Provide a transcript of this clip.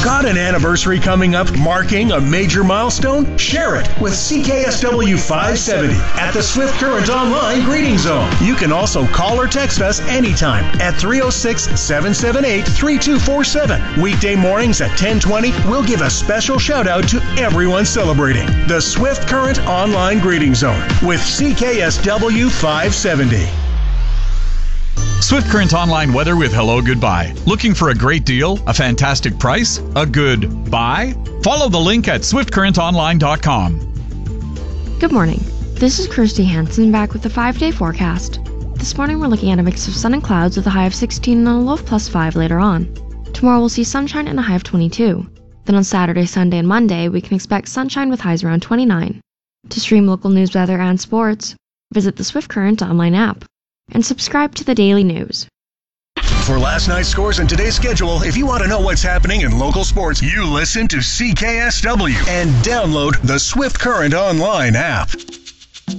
Got an anniversary coming up marking a major milestone? Share it with CKSW 570 at the Swift Current Online Greeting Zone. You can also call or text us anytime at 306-778-3247. Weekday mornings at 10:20, we'll give a special shout out to everyone celebrating the Swift Current Online Greeting Zone with CKSW 570. Swift Current Online weather with Hello Goodbye. Looking for a great deal? A fantastic price? A good buy? Follow the link at swiftcurrentonline.com. Good morning. This is Kirsty Hansen back with the 5-day forecast. This morning we're looking at a mix of sun and clouds with a high of 16 and a low of +5 later on. Tomorrow we'll see sunshine and a high of 22. Then on Saturday, Sunday, and Monday we can expect sunshine with highs around 29. To stream local news, weather, and sports, visit the Swift Current Online app and subscribe to the daily news. For last night's scores and today's schedule, if you want to know what's happening in local sports, you listen to CKSW and download the Swift Current Online app.